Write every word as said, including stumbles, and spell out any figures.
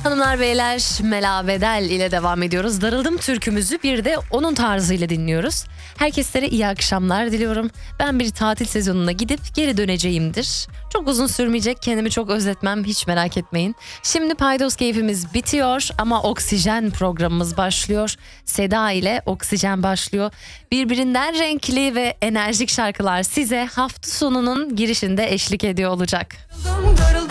Hanımlar beyler, Mela Bedel ile devam ediyoruz. Darıldım türkümüzü bir de onun tarzıyla dinliyoruz. Herkeslere iyi akşamlar diliyorum. Ben bir tatil sezonuna gidip geri döneceğimdir. Çok uzun sürmeyecek, kendimi çok özletmem, hiç merak etmeyin. Şimdi paydos keyfimiz bitiyor ama oksijen programımız başlıyor. Seda ile Oksijen başlıyor. Birbirinden renkli ve enerjik şarkılar size hafta sonunun girişinde eşlik ediyor olacak. Darıldım, darıldım.